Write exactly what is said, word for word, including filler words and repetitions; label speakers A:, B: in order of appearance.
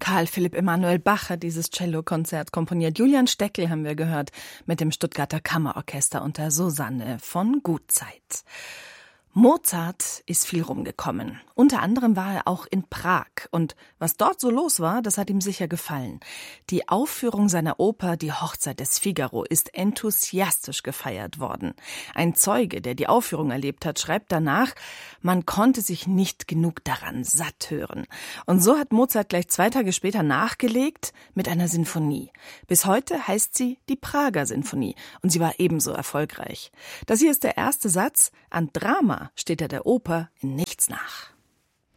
A: Karl Philipp Emanuel Bach hat dieses Cellokonzert komponiert. Julian Steckel haben wir gehört mit dem Stuttgarter Kammerorchester unter Susanne von Gutzeit. Mozart ist viel rumgekommen. Unter anderem war er auch in Prag. Und was dort so los war, das hat ihm sicher gefallen. Die Aufführung seiner Oper Die Hochzeit des Figaro ist enthusiastisch gefeiert worden. Ein Zeuge, der die Aufführung erlebt hat, schreibt danach, man konnte sich nicht genug daran satt hören. Und so hat Mozart gleich zwei Tage später nachgelegt mit einer Sinfonie. Bis heute heißt sie die Prager Sinfonie. Und sie war ebenso erfolgreich. Das hier ist der erste Satz. An Drama steht er der Oper in nichts nach.